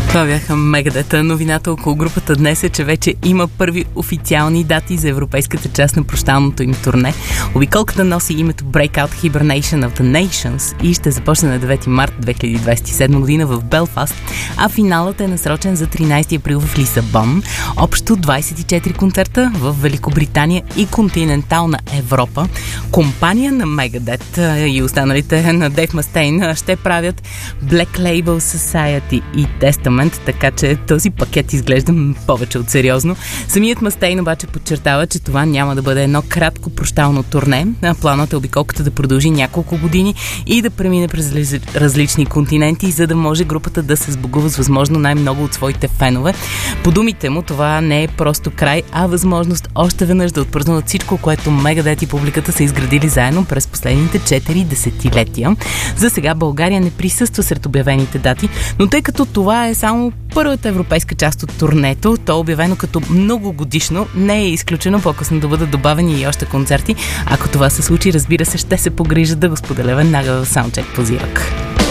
Това бяха Мегадет. Новината около групата днес е, че вече има първи официални дати за европейската част на прощалното им турне. Обиколката носи името Breakout Hibernation of the Nations и ще започне на 9 март 2027 година в Белфаст, а финалът е насрочен за 13 април в Лисабон. Общо 24 концерта в Великобритания и континентална Европа. Компания на Мегадет и останалите на Дейв Мъстейн ще правят Black Label Society и Testament, така че този пакет изглежда повече от сериозно. Самият Мъстейн обаче подчертава, че това няма да бъде едно кратко прощално турне. Планът е обиколката да продължи няколко години и да премине през различни континенти, за да може групата да се сбогува с възможно най-много от своите фенове. По думите му, това не е просто край, а възможност още веднъж да отпразнуват всичко, което Мегадет и публиката са изградили заедно през последните 4 десетилетия. За сега България не присъства сред обявените дати, но тъй като това е само първата европейска част от турнето, то е обявено като многогодишно, не е изключено по-късно да бъдат добавени и още концерти. Ако това се случи, разбира се, ще се погрижат да го споделя веднага в Soundcheck по Зирак.